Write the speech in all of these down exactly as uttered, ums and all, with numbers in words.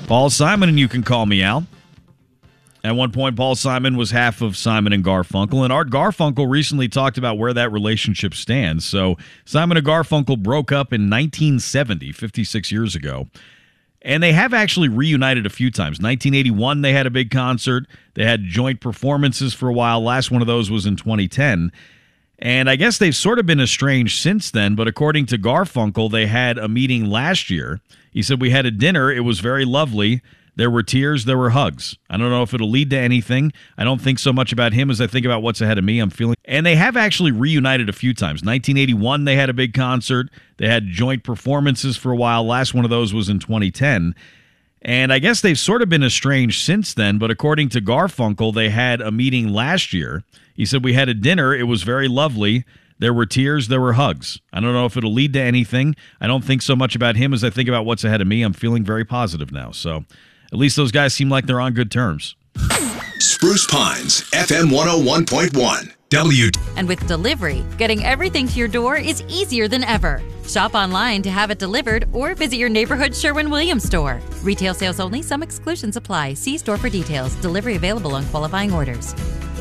Paul Simon and You Can Call Me Al. At one point, Paul Simon was half of Simon and Garfunkel, and Art Garfunkel recently talked about where that relationship stands. So Simon and Garfunkel broke up in nineteen seventy, fifty-six years ago. And they have actually reunited a few times. nineteen eighty-one, they had a big concert. They had joint performances for a while. Last one of those was in twenty ten. And I guess they've sort of been estranged since then, but according to Garfunkel, they had a meeting last year. He said, "We had a dinner. It was very lovely. There were tears. There were hugs. I don't know if it'll lead to anything. I don't think so much about him as I think about what's ahead of me. I'm feeling..." And they have actually reunited a few times. nineteen eighty-one, they had a big concert. They had joint performances for a while. Last one of those was in twenty ten. And I guess they've sort of been estranged since then, but according to Garfunkel, they had a meeting last year. He said, "We had a dinner. It was very lovely. There were tears. There were hugs. I don't know if it'll lead to anything. I don't think so much about him as I think about what's ahead of me. I'm feeling very positive now." So at least those guys seem like they're on good terms. Spruce Pines, F M one oh one point one. W. And with delivery, getting everything to your door is easier than ever. Shop online to have it delivered or visit your neighborhood Sherwin-Williams store. Retail sales only. Some exclusions apply. See store for details. Delivery available on qualifying orders.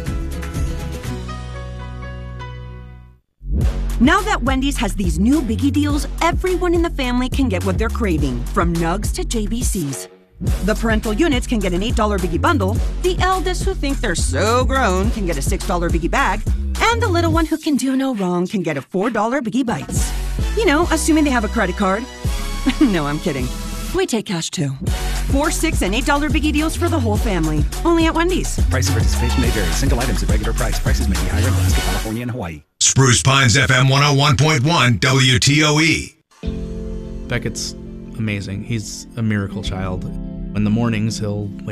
Now that Wendy's has these new biggie deals, everyone in the family can get what they're craving, from nugs to J B Cs. The parental units can get an eight dollar biggie bundle, the eldest who think they're so grown can get a six dollar biggie bag, and the little one who can do no wrong can get a four dollar biggie bites. You know, assuming they have a credit card. No, I'm kidding. We take cash too. Four, six, and eight dollar biggie deals for the whole family. Only at Wendy's. Price and participation may vary. Single items at regular price. Prices may be higher in Alaska, California, and Hawaii. Spruce Pines, F M one oh one point one, W T O E. Beckett's amazing. He's a miracle child. In the mornings, he'll